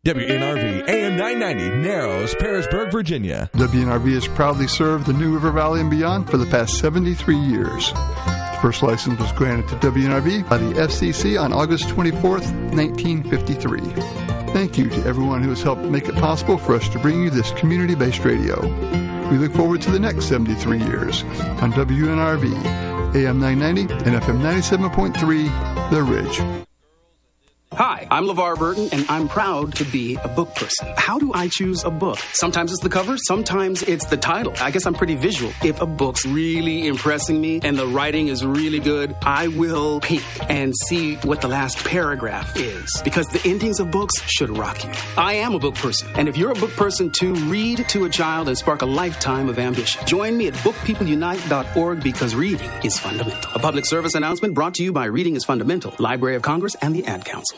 WNRV AM 990, Narrows, Pearisburg, Virginia. WNRV has proudly served the New River Valley and beyond for the past 73 years. The first license was granted to WNRV by the FCC on August 24th, 1953. Thank you to everyone who has helped make it possible for us to bring you this community-based radio. We look forward to the next 73 years on WNRV, AM 990 and FM 97.3, The Ridge. Hi, I'm LeVar Burton, and I'm proud to be a book person. How do I choose a book? Sometimes it's the cover, sometimes it's the title. I guess I'm pretty visual. If a book's really impressing me and the writing is really good, I will peek and see what the last paragraph is, because the endings of books should rock you. I am a book person, and if you're a book person too, read to a child and spark a lifetime of ambition. Join me at bookpeopleunite.org, because reading is fundamental. A public service announcement brought to you by Reading is Fundamental, Library of Congress, and the Ad Council.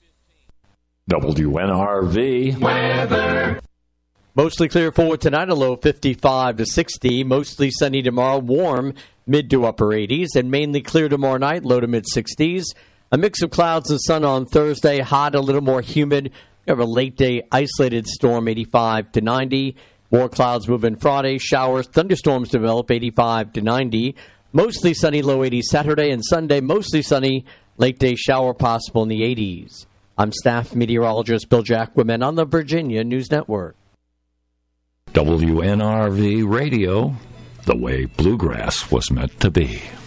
WNRV weather. Mostly clear for tonight, a low 55 to 60. Mostly sunny tomorrow, warm mid to upper 80s, and mainly clear tomorrow night, low to mid 60s. A mix of clouds and sun on Thursday, hot, a little more humid. We have a late day isolated storm, 85 to 90. More clouds move in Friday, showers, thunderstorms develop, 85 to 90. Mostly sunny, low 80s Saturday and Sunday, mostly sunny, late day shower possible in the 80s. I'm staff meteorologist Bill Jacquemin on the Virginia News Network. WNRV Radio, the way bluegrass was meant to be.